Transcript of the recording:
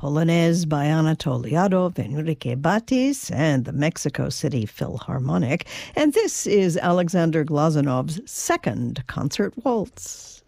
Polonaise by Anatol Lyadov, Enrique Batis, and the Mexico City Philharmonic. And this is Alexander Glazanov's second concert waltz.